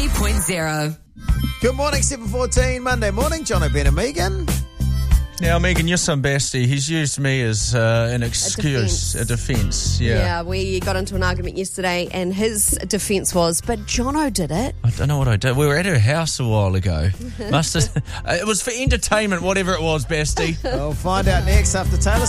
93.0. Good morning, 7:14, Monday morning. John O'Brien and Megan. Now, Megan, you're some bestie. He's used me as an excuse, a defence. Yeah, we got into an argument yesterday, and his defence was, but Jono did it. I don't know what I did. We were at her house a while ago. It was for entertainment, whatever it was, bestie. We'll find out next after Taylor